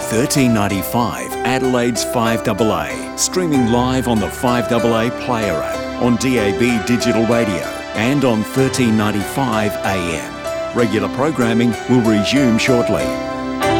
1395 Adelaide's 5AA, streaming live on the 5AA Player app, on DAB digital radio and on 1395 AM. Regular programming will resume shortly.